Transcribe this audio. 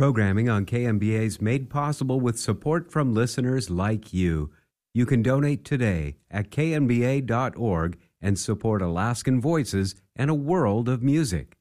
Programming on KMBA is made possible with support from listeners like you. You can donate today at kmba.org and support Alaskan Voices and a world of music.